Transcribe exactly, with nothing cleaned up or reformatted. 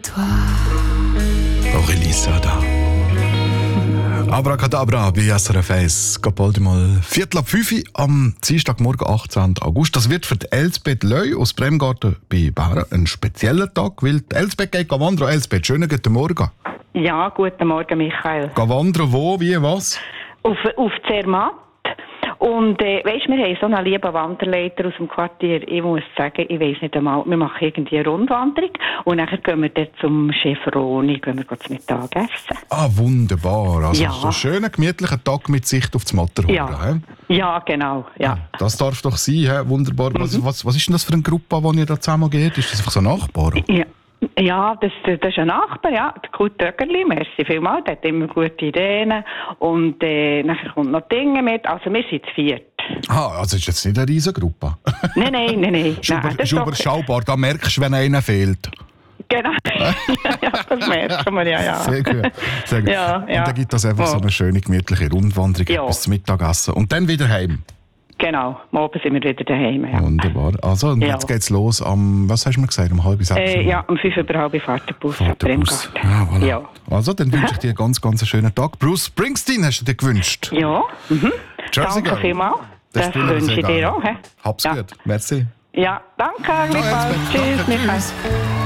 toi. Aurélie Sada. Abracadabra bei S R F eins. Geht bald mal Viertel ab fünf am Dienstagmorgen, achtzehnten August. Das wird für die Elsbeth Leu aus Bremgarten bei Bären ein spezieller Tag, weil die Elsbeth geht wandern. Elsbeth, schönen guten Morgen. Ja, guten Morgen, Michael. Wandern wo, wie, was? Auf, auf Zermatt. Und äh, weisst, wir haben so einen lieben Wanderleiter aus dem Quartier. Ich muss sagen, ich weiss nicht einmal, wir machen irgendwie eine Rundwanderung und dann gehen wir dort zum Chef Roni, gehen wir zum Mittagessen. Ah, wunderbar. Also Ja. so einen schönen, gemütlichen Tag mit Sicht auf das Matterhorn. Ja. He? Ja, genau, ja. Das darf doch sein, he? Wunderbar. Mhm. Was, was, was ist denn das für eine Gruppe, die ihr da zusammen geht? Ist das einfach so ein Nachbar? Ja. Ja, das, das ist ein Nachbar, ja, der Kurt Tögerli, merci vielmals, der hat immer gute Ideen und äh, nachher kommt noch Dinge mit, also wir sind zu viert. Ah, also ist jetzt nicht eine riesige Gruppe. Nein, nein, nein, nein. Ist, über, Nein, das ist doch- überschaubar, da merkst du, wenn einer fehlt. Genau, ja, ja, das merken wir, ja, ja. Sehr gut. Sehr gut. Ja, ja. Und dann gibt es einfach Oh. so eine schöne, gemütliche Rundwanderung Ja. bis zum Mittagessen und dann wieder heim. Genau, morgen sind wir wieder daheim. Ja, Wunderbar. Also, und Ja. jetzt geht's los am, was hast du mir gesagt, um halb sechs? äh, ja um fünf über halb fährt der Bus ab Fährt der Bus. Bremgarten. Ja, voilà. Ja. Also, dann wünsche ich dir einen ganz, ganz schönen Tag. Bruce Springsteen hast du dir gewünscht. Ja, mhm. Jersey Danke Girl. vielmals. Das spielen wir wünsche sehr ich dir gerne. auch. He? Hab's Ja. gut. Merci. Ja, danke, Ciao, gleichfalls. Elsbeth. Tschüss, Danke, Michael. tschüss.